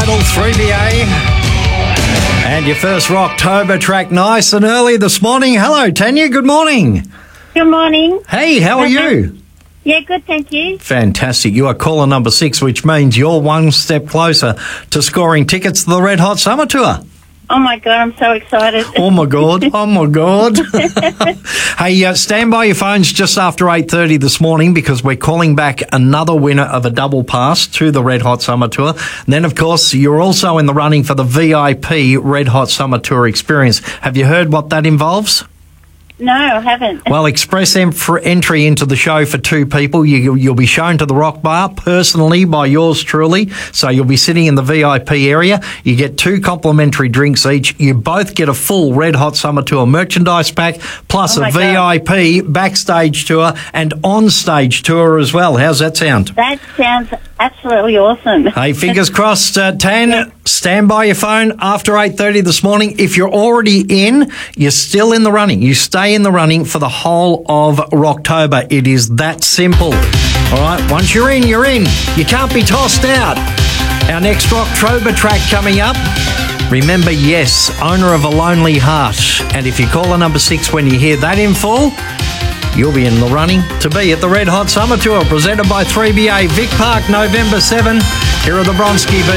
Idol 3BA. And your first Rocktober track nice and early this morning. Hello, Tanya. Good morning. Good morning. Hey, how are you? Yeah, good, thank you. Fantastic. You are caller number 6, which means you're one step closer to scoring tickets to the Red Hot Summer Tour. Oh, my God, I'm so excited. Oh, my God. Oh, my God. Hey, stand by your phones just after 8:30 this morning because we're calling back another winner of a double pass to the Red Hot Summer Tour. And then, of course, you're also in the running for the VIP Red Hot Summer Tour experience. Have you heard what that involves? No, I haven't. Well, express entry into the show for 2 people. You'll be shown to the Rock Bar personally by yours truly. So you'll be sitting in the VIP area. You get 2 complimentary drinks each. You both get a full Red Hot Summer Tour merchandise pack, plus a VIP backstage tour and on-stage tour as well. How's that sound? That sounds absolutely awesome. Hey, fingers crossed, Tan. Stand by your phone after 8:30 this morning. If you're already in, you're still in the running. You stay in the running for the whole of Rocktober. It is that simple. All right, once you're in, you're in. You can't be tossed out. Our next Rocktober track coming up. Remember, yes, owner of a lonely heart. And if you call a number 6 when you hear that in full, you'll be in the running to be at the Red Hot Summer Tour, presented by 3BA. Vic Park, November 7. Here are the Bronski Beats.